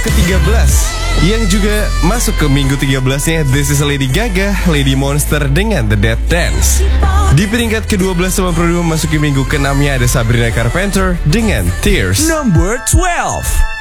ke-13. Yang juga masuk ke minggu 13-nya This is Lady Gaga, Lady Monster dengan The Dead Dance. Di peringkat ke-12 sama memasuki minggu ke-6-nya ada Sabrina Carpenter dengan Tears. Number 12.